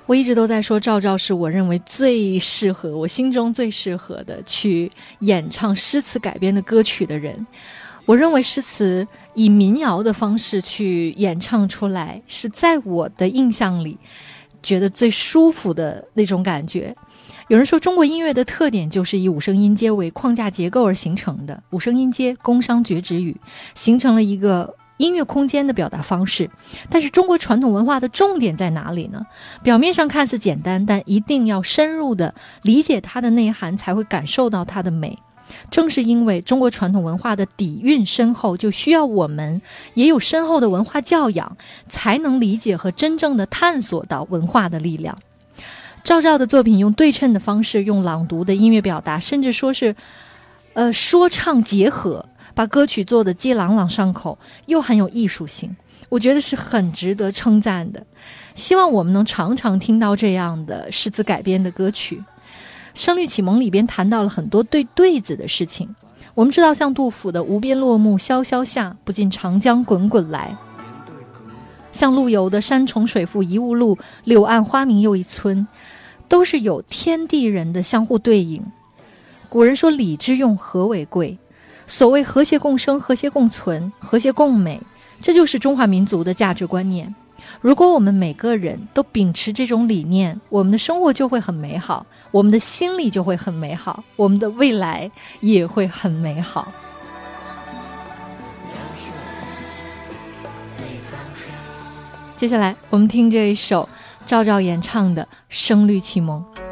我一直都在说赵照是我认为最适合，我心中最适合的去演唱诗词改编的歌曲的人。我认为诗词以民谣的方式去演唱出来，是在我的印象里觉得最舒服的那种感觉。有人说中国音乐的特点就是以五声音阶为框架结构而形成的，五声音阶、宫商角徵羽形成了一个音乐空间的表达方式。但是中国传统文化的重点在哪里呢？表面上看似简单，但一定要深入的理解它的内涵，才会感受到它的美。正是因为中国传统文化的底蕴深厚，就需要我们也有深厚的文化教养，才能理解和真正的探索到文化的力量。赵照的作品用对称的方式，用朗读的音乐表达，甚至说是说唱结合，把歌曲做得既朗朗上口又很有艺术性，我觉得是很值得称赞的。希望我们能常常听到这样的诗词改编的歌曲。《声律启蒙》里边谈到了很多对子的事情。我们知道像杜甫的无边落木萧萧下，不尽长江滚滚来，像陆游的山重水复疑无路，柳暗花明又一村，都是有天地人的相互对应。古人说礼之用，和为贵，所谓和谐共生、和谐共存、和谐共美，这就是中华民族的价值观念。如果我们每个人都秉持这种理念，我们的生活就会很美好，我们的心里就会很美好，我们的未来也会很美好。接下来我们听这一首赵照演唱的《声律启蒙》。